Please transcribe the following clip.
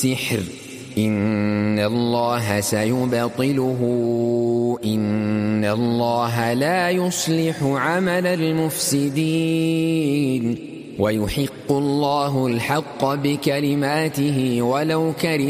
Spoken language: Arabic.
سحر إن الله سيبطله إن الله لا يصلح عمل المفسدين ويحق الله الحق بكلماته ولو كره